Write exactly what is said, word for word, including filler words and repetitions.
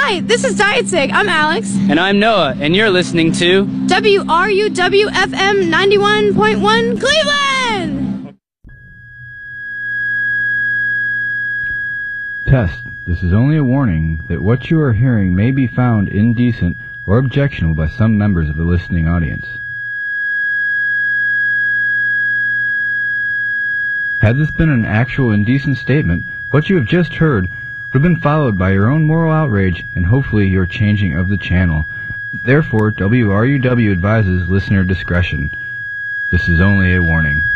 Hi, this is Diet Sig. I'm Alex. And I'm Noah, and you're listening to W R U W F M ninety-one point one Cleveland! Test. This is only a warning that what you are hearing may be found indecent or objectionable by some members of the listening audience. Had this been an actual indecent statement, what you have just heard would have been followed by your own moral outrage and hopefully your changing of the channel. Therefore, W R U W advises listener discretion. This is only a warning.